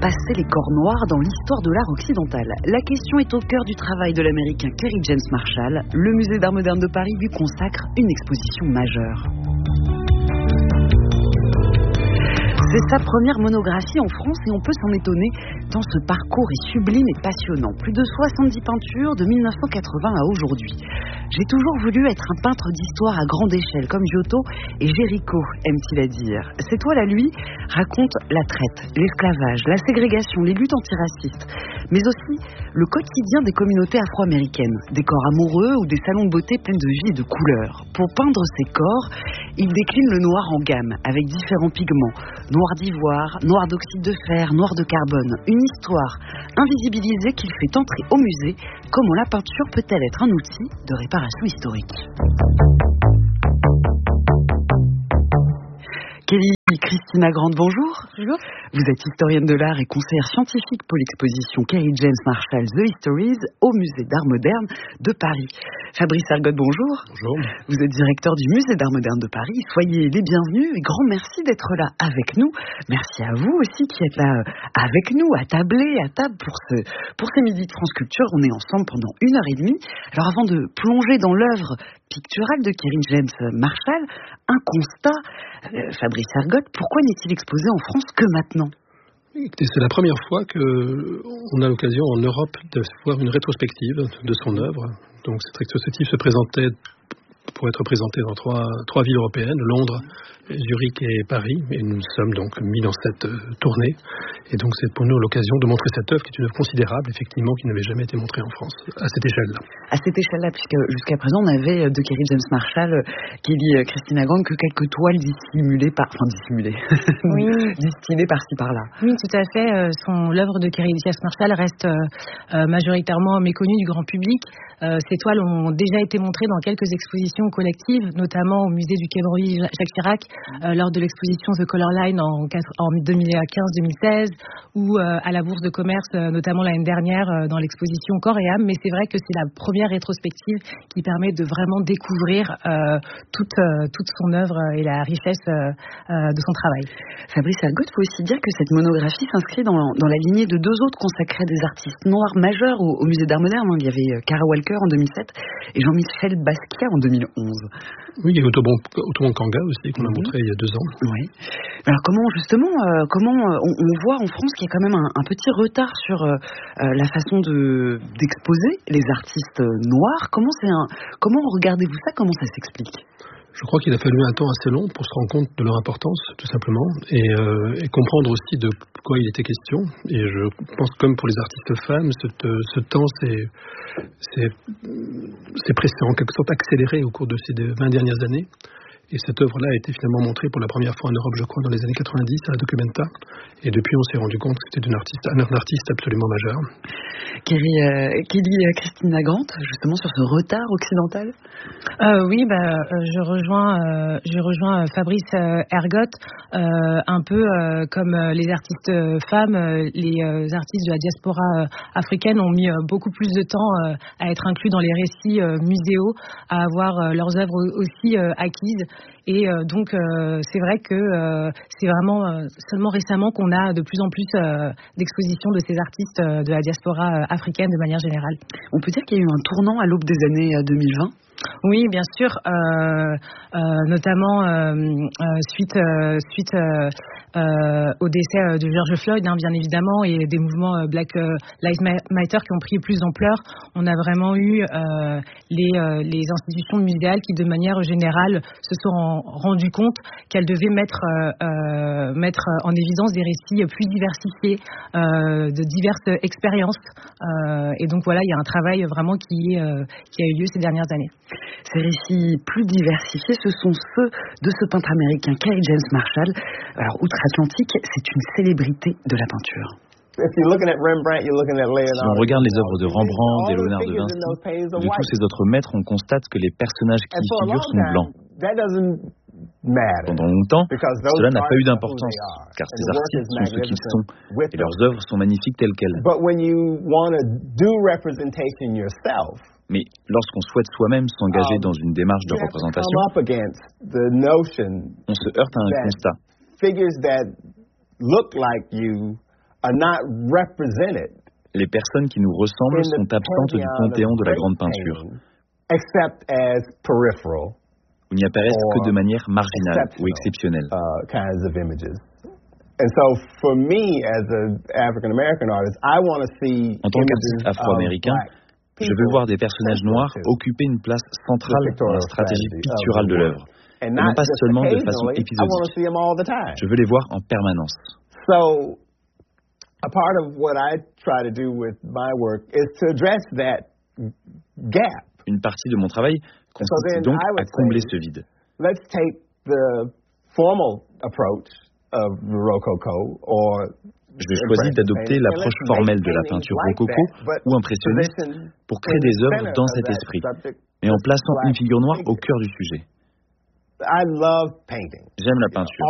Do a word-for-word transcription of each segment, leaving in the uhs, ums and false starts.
passer les corps noirs dans l'histoire de l'art occidental? La question est au cœur du travail de l'américain Kerry James Marshall. Le musée d'art moderne de Paris lui consacre une exposition majeure. C'est sa première monographie en France et on peut s'en étonner tant ce parcours est sublime et passionnant. Plus de soixante-dix peintures de mille neuf cent quatre-vingts à aujourd'hui. J'ai toujours voulu être un peintre d'histoire à grande échelle, comme Giotto et Géricault, aime-t-il à dire. Ses toiles à lui racontent la traite, l'esclavage, la ségrégation, les luttes antiracistes, mais aussi le quotidien des communautés afro-américaines, des corps amoureux ou des salons de beauté pleins de vie et de couleurs. Pour peindre ces corps, il décline le noir en gamme, avec différents pigments, noir d'ivoire, noir d'oxyde de fer, noir de carbone. Une histoire invisibilisée qu'il fait entrer au musée. Comment la peinture peut-elle être un outil de réparation historique? Kelly Christina Grant, bonjour. Bonjour. Vous êtes historienne de l'art et conseillère scientifique pour l'exposition Kerry James Marshall The Histories au musée d'art moderne de Paris. Fabrice Ergotte, bonjour. Bonjour. Vous êtes directeur du musée d'art moderne de Paris. Soyez les bienvenus et grand merci d'être là avec nous. Merci à vous aussi qui êtes là avec nous, à tabler, à table pour, ce, pour ces midis de France Culture. On est ensemble pendant une heure et demie. Alors avant de plonger dans l'œuvre picturale de Kerry James Marshall, un constat, euh, Fabrice Ergotte, pourquoi n'est-il exposé en France que maintenant? C'est la première fois qu'on a l'occasion en Europe de voir une rétrospective de son œuvre. Donc cette rétrospective se présentait pour être présentée dans trois, trois villes européennes, Londres, Zurich et Paris. Et nous sommes donc mis dans cette euh, tournée. Et donc c'est pour nous l'occasion de montrer cette œuvre qui est une œuvre considérable, effectivement, qui n'avait jamais été montrée en France, à cette échelle-là. À cette échelle-là, puisque jusqu'à présent, on avait de Kerry James Marshall, Kelly Christina Grant, que quelques toiles dissimulées par... Enfin, dissimulées. Oui. Distillées par-ci, par-là. Oui, tout à fait. Son, l'œuvre de Kerry James Marshall reste euh, majoritairement méconnue du grand public. Euh, ces toiles ont déjà été montrées dans quelques expositions collectives, notamment au musée du Quai Branly Jacques Chirac, euh, lors de l'exposition The Color Line en, en deux mille quinze deux mille seize, ou euh, à la Bourse de Commerce, euh, notamment l'année dernière, euh, dans l'exposition Corps et âme. Mais c'est vrai que c'est la première rétrospective qui permet de vraiment découvrir euh, toute, euh, toute son œuvre et la richesse euh, euh, de son travail. Fabrice Ergotte, il faut aussi dire que cette monographie s'inscrit dans, dans la lignée de deux autres consacrés à des artistes noirs majeurs au, au musée d'art moderne. Il y avait Kara Walker en deux mille sept et Jean-Michel Basquiat en deux mille onze. Oui, il y a Ottoman Kanga aussi qu'on a montré il y a deux ans. Oui. Alors comment justement, euh, comment euh, on, on voit en France qu'il y a quand même un, un petit retard sur euh, euh, la façon de d'exposer les artistes noirs. Comment c'est un, comment regardez-vous ça? Comment ça s'explique? Je crois qu'il a fallu un temps assez long pour se rendre compte de leur importance, tout simplement, et, euh, et comprendre aussi de quoi il était question. Et je pense, comme pour les artistes femmes, ce, ce temps s'est, s'est, s'est pressé, en quelque sorte accéléré au cours de ces vingt dernières années. Et cette œuvre-là a été finalement montrée pour la première fois en Europe, je crois, dans les années quatre-vingt-dix, à la Documenta. Et depuis, on s'est rendu compte que c'était une artiste, un artiste absolument majeur. Kelly, euh, Kelly Christina Grant, justement, sur ce retard occidental euh, Oui, bah, euh, je rejoins, euh, je rejoins Fabrice euh, Ergotte. Euh, un peu euh, comme euh, les artistes euh, femmes, euh, les euh, artistes de la diaspora euh, africaine ont mis euh, beaucoup plus de temps euh, à être inclus dans les récits euh, muséaux, à avoir euh, leurs œuvres aussi euh, acquises. Et euh, donc, euh, c'est vrai que euh, c'est vraiment euh, seulement récemment qu'on a de plus en plus euh, d'expositions de ces artistes euh, de la diaspora euh, africaine de manière générale. On peut dire qu'il y a eu un tournant à l'aube des années deux mille vingt. Oui, bien sûr, euh, euh, notamment euh, euh, suite, euh, suite euh, euh, au décès euh, de George Floyd, hein, bien évidemment, et des mouvements euh, Black euh, Lives Matter qui ont pris plus d'ampleur. On a vraiment eu euh, les, euh, les institutions muséales qui, de manière générale, se sont rendues compte qu'elles devaient mettre, euh, euh, mettre en évidence des récits plus diversifiés, euh, de diverses expériences. Euh, et donc voilà, il y a un travail vraiment qui, euh, qui a eu lieu ces dernières années. Ces récits plus diversifiés, ce sont ceux de ce peintre américain Kerry James Marshall. Alors, outre-Atlantique, c'est une célébrité de la peinture. Si on regarde les œuvres de Rembrandt, de Léonard de Vinci, de tous ces autres maîtres, on constate que les personnages qui y figurent sont blancs. Pendant longtemps, cela n'a pas eu d'importance, car ces artistes sont ce qu'ils sont, et leurs œuvres sont magnifiques telles quelles. Mais lorsqu'on souhaite soi-même s'engager dans une démarche de représentation, on se heurte à un constat. are not represented. Les personnes qui nous ressemblent sont absentes du panthéon de la grande peinture. Except as peripheral. Où n'y apparaissent que de manière marginale ou exceptionnelle. Uh, kinds of images. And so for me as an African American artist, I want to see. En tant qu'artiste afro-américain, je veux voir des personnages noirs occuper une place centrale dans la stratégie picturale de l'œuvre. Et non pas seulement de façon épisodique. Je veux les voir en permanence. So, a part of what I try to do with my work is to address that gap. Une partie de mon travail consiste donc à combler ce vide. Let's take the formal approach of the Rococo or Je choisis d'adopter l'approche formelle de la peinture rococo ou impressionniste pour créer des œuvres dans cet esprit, mais en plaçant une figure noire au cœur du sujet. J'aime la peinture,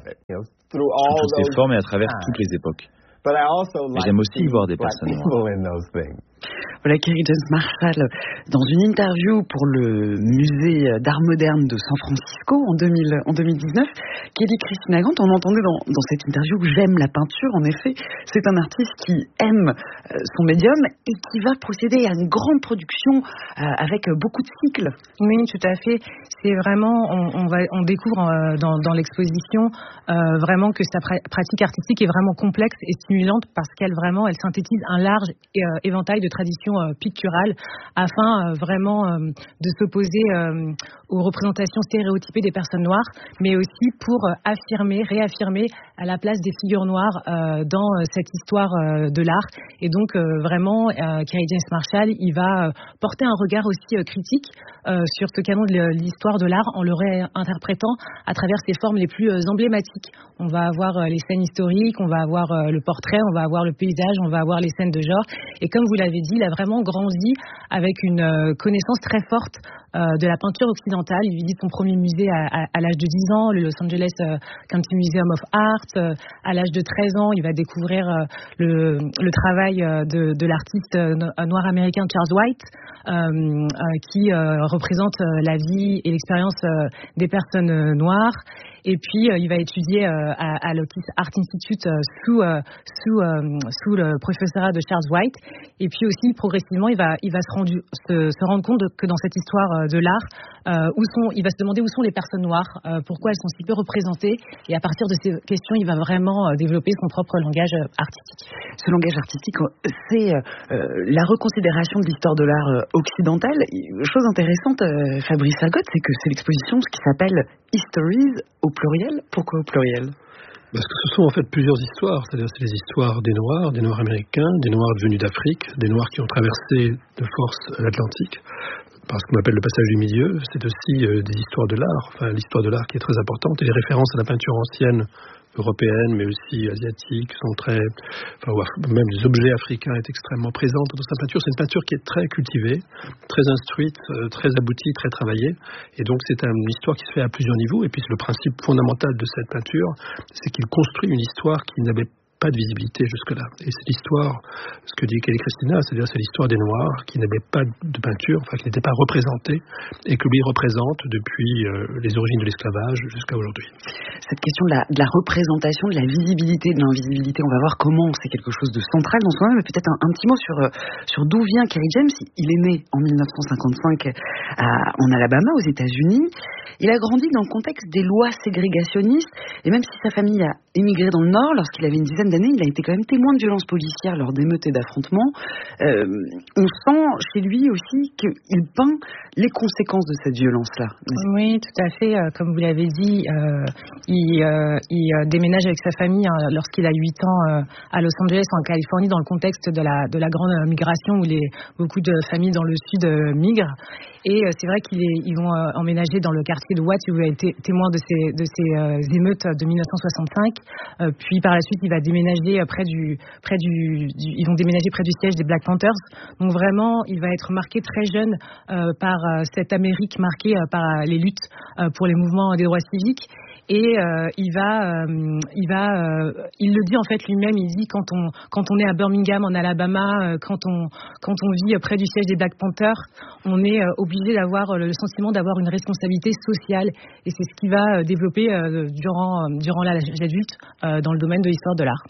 sous toutes ses formes et à travers toutes les époques. Mais j'aime aussi y voir des personnes noires. Voilà Kerry James Marshall dans une interview pour le musée d'art moderne de San Francisco en, deux mille, en deux mille dix-neuf. Kelly Christina Grant, on entendait dans, dans cette interview que j'aime la peinture. En effet, c'est un artiste qui aime euh, son médium et qui va procéder à une grande production euh, avec beaucoup de cycles. Oui, tout à fait. C'est vraiment, on, on, va, on découvre euh, dans, dans l'exposition euh, vraiment que sa pra- pratique artistique est vraiment complexe et stimulante parce qu'elle vraiment, elle synthétise un large euh, éventail de traditions euh, picturales afin euh, vraiment euh, de s'opposer euh, aux représentations stéréotypées des personnes noires, mais aussi pour euh, affirmer, réaffirmer à la place des figures noires euh, dans euh, cette histoire euh, de l'art. Et donc euh, vraiment, euh, Kerry James Marshall, il va euh, porter un regard aussi euh, critique euh, sur ce canon de l'histoire de l'art en le réinterprétant à travers ses formes les plus euh, emblématiques. On va avoir euh, les scènes historiques, on va avoir euh, le portrait, on va avoir le paysage, on va avoir les scènes de genre. Et comme vous l'avez dit, il a vraiment grandi avec une euh, connaissance très forte euh, de la peinture occidentale. Il visite son premier musée à, à, à l'âge de dix ans, le Los Angeles euh, County Museum of Art. Euh, à l'âge de treize ans, il va découvrir euh, le, le travail euh, de, de l'artiste euh, noir américain Charles White, euh, euh, qui euh, représente euh, la vie et l'expérience euh, des personnes euh, noires. Et puis, euh, il va étudier euh, à, à l'Otis Art Institute euh, sous, euh, sous, euh, sous le professorat de Charles White. Et puis aussi, progressivement, il va, il va se, rendu, se, se rendre compte de, que dans cette histoire euh, de l'art, euh, où sont, il va se demander où sont les personnes noires, euh, pourquoi elles sont si peu représentées. Et à partir de ces questions, il va vraiment euh, développer son propre langage euh, artistique. Ce langage artistique, c'est euh, la reconsidération de l'histoire de l'art euh, occidental. Chose intéressante, euh, Fabrice Alcotte, c'est que c'est l'exposition ce qui s'appelle Histories au pluriel. Pourquoi au pluriel ? Parce que ce sont en fait plusieurs histoires, c'est-à-dire c'est les histoires des Noirs, des Noirs américains, des Noirs venus d'Afrique, des Noirs qui ont traversé de force l'Atlantique, par ce qu'on appelle le passage du milieu. C'est aussi euh, des histoires de l'art, enfin l'histoire de l'art qui est très importante, et les références à la peinture ancienne européenne, mais aussi asiatique, sont très, enfin, même les objets africains est extrêmement présents dans sa peinture. C'est une peinture qui est très cultivée, très instruite, très aboutie, très travaillée. Et donc, c'est une histoire qui se fait à plusieurs niveaux. Et puis, le principe fondamental de cette peinture, c'est qu'il construit une histoire qui n'avait pas de visibilité jusque-là. Et c'est l'histoire, ce que dit Kelly Christina, c'est-à-dire c'est l'histoire des Noirs qui n'avaient pas de peinture, enfin qui n'étaient pas représentés, et que lui représente depuis euh, les origines de l'esclavage jusqu'à aujourd'hui. Cette question de la, de la représentation, de la visibilité, de l'invisibilité, on va voir comment c'est quelque chose de central dans ce moment, mais peut-être un, un petit mot sur, sur d'où vient Kerry James. Il est né en dix-neuf cent cinquante-cinq à, en Alabama, aux États-Unis. Il a grandi dans le contexte des lois ségrégationnistes, et même si sa famille a émigré dans le Nord, lorsqu'il avait une dizaine d'années, il a été quand même témoin de violences policières lors d'émeutes et d'affrontements. Euh, on sent chez lui aussi qu'il peint les conséquences de cette violence-là. Oui, tout à fait. Comme vous l'avez dit, euh, il, euh, il déménage avec sa famille hein, lorsqu'il a huit ans euh, à Los Angeles, en Californie, dans le contexte de la, de la grande migration où les, beaucoup de familles dans le sud euh, migrent. Et euh, c'est vrai qu'ils vont euh, emménager dans le quartier de Watts, où il a été témoin de ces, de ces euh, émeutes de dix-neuf cent soixante-cinq. Euh, puis par la suite, il va déménager près du, près du, du, ils vont déménager près du siège des Black Panthers. Donc vraiment, il va être marqué très jeune euh, par euh, cette Amérique marquée euh, par les luttes euh, pour les mouvements des droits civiques. Et euh, il va, euh, il va, euh, il le dit en fait lui-même. Il dit quand on, quand on est à Birmingham en Alabama, euh, quand on, quand on vit près du siège des Black Panthers, on est euh, obligé d'avoir le sentiment d'avoir une responsabilité sociale. Et c'est ce qu'il va euh, développer euh, durant, euh, durant l'âge adulte euh, dans le domaine de l'histoire de l'art.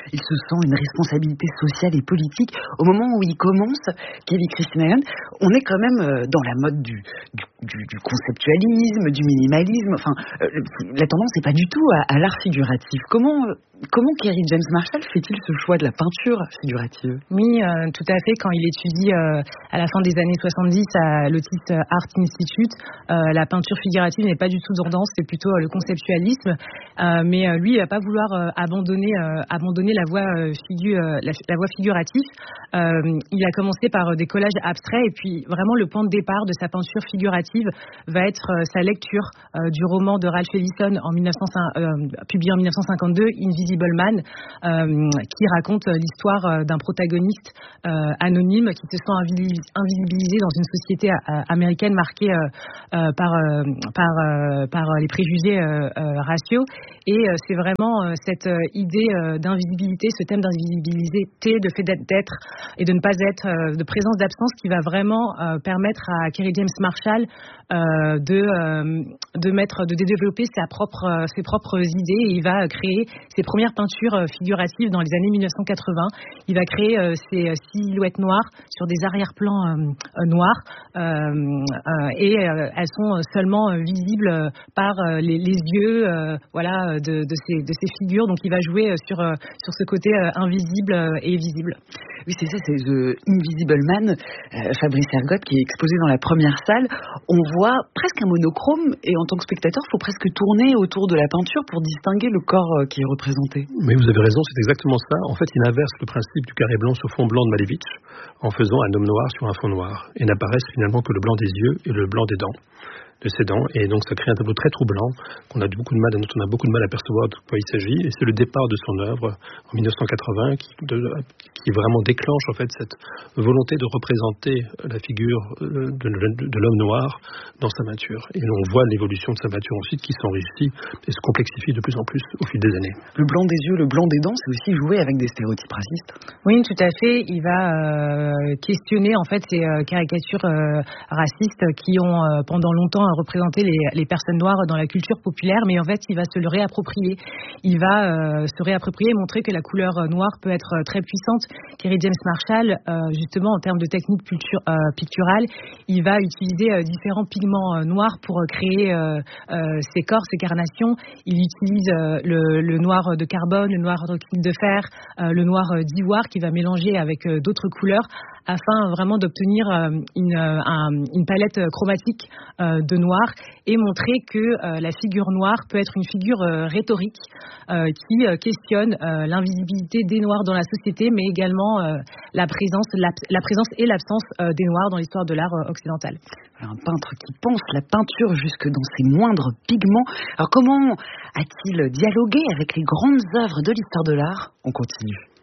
il se sent une responsabilité sociale et politique. Au moment où il commence, Kelly Christensen, on est quand même dans la mode du, du, du, du conceptualisme, du minimalisme. Enfin, euh, la tendance n'est pas du tout à, à l'art figuratif. Comment, comment Kerry James Marshall fait-il ce choix de la peinture figurative? Oui, euh, tout à fait. Quand il étudie euh, à la fin des années soixante-dix à l'Otis Art Institute, euh, la peinture figurative n'est pas du tout tendance, c'est plutôt euh, le conceptualisme. Euh, mais euh, lui, il va pas vouloir euh, abandonner, euh, abandonner la voie, euh, figu, euh, la, la voie figurative. Euh, il a commencé par euh, des collages abstraits et puis vraiment le point de départ de sa peinture figurative va être euh, sa lecture euh, du roman de Ralph Ellison en mille neuf cents, euh, publié en mille neuf cent cinquante-deux, Invisible Man, euh, qui raconte l'histoire euh, d'un protagoniste euh, anonyme qui se sent invisibilisé dans une société euh, américaine marquée euh, euh, par, euh, par, euh, par les préjugés euh, euh, raciaux. Et euh, c'est vraiment euh, cette euh, idée euh, d'invisibilité, ce thème d'invisibilité, de fait d'être et de ne pas être, euh, de présence d'absence qui va vraiment euh, permettre à Kerry James Marshall euh, de, euh, de, mettre, de développer sa propre, euh, ses propres idées. Et il va créer ses premières peintures euh, figuratives dans les années mille neuf cent quatre-vingts. Il va créer euh, ses silhouettes noires sur des arrière-plans euh, euh, noirs euh, euh, et euh, elles sont seulement euh, visibles par euh, les, les yeux euh, voilà, de, de, ces, de ces figures. Donc il va jouer euh, sur, euh, sur ce côté euh, invisible euh, et visible. Oui, c'est ça, c'est The Invisible Man, euh, Fabrice Ergotte, qui est exposé dans la première salle. On voit presque un monochrome et en tant que spectateur, il faut presque tourner autour de la peinture pour distinguer le corps euh, qui est représenté. Mais vous avez raison, c'est exactement ça. En fait, il inverse le principe du carré blanc sur fond blanc de Malevich en faisant un homme noir sur un fond noir et n'apparaissent finalement que le blanc des yeux et le blanc des dents. De ses dents, et donc ça crée un tableau très troublant qu'on a beaucoup de mal, dont on a beaucoup de mal à percevoir de quoi il s'agit, et c'est le départ de son œuvre en mille neuf cent quatre-vingts qui, de, qui vraiment déclenche en fait cette volonté de représenter la figure de, de, de l'homme noir dans sa peinture. Et on voit l'évolution de sa peinture ensuite qui s'enrichit et se complexifie de plus en plus au fil des années. Le blanc des yeux, le blanc des dents, c'est aussi jouer avec des stéréotypes racistes. Oui, tout à fait. Il va euh, questionner en fait ces euh, caricatures euh, racistes qui ont euh, pendant longtemps représenter les, les personnes noires dans la culture populaire, mais en fait, il va se le réapproprier. Il va euh, se réapproprier et montrer que la couleur noire peut être très puissante. Kerry James Marshall, euh, justement, en termes de technique picture, euh, picturale, il va utiliser euh, différents pigments euh, noirs pour euh, créer euh, euh, ses corps, ses carnations. Il utilise euh, le, le noir de carbone, le noir d'oxyde de fer, euh, le noir d'ivoire qui va mélanger avec euh, d'autres couleurs afin vraiment d'obtenir euh, une, euh, un, une palette chromatique euh, de noir et montrer que euh, la figure noire peut être une figure euh, rhétorique euh, qui euh, questionne euh, l'invisibilité des noirs dans la société, mais également euh, la présence, la, la présence et l'absence euh, des noirs dans l'histoire de l'art euh, occidental. Un peintre qui pense la peinture jusque dans ses moindres pigments. Alors comment a-t-il dialogué avec les grandes œuvres de l'histoire de l'art? On continue.